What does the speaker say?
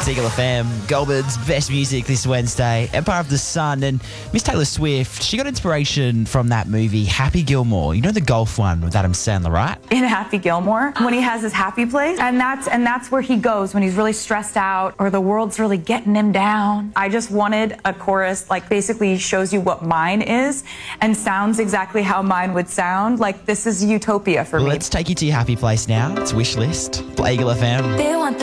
It's Eagle FM, Goulburn's best music this Wednesday, Empire of the Sun. And Miss Taylor Swift, she got inspiration from that movie, Happy Gilmore. You know the golf one with Adam Sandler, right? In Happy Gilmore, when he has his happy place, and that's where he goes when he's really stressed out or the world's really getting him down. I just wanted a chorus, like basically shows you what mine is and sounds exactly how mine would sound. Like this is utopia for me. Let's take you to your happy place now. It's Wishlist, Play Eagle FM. They want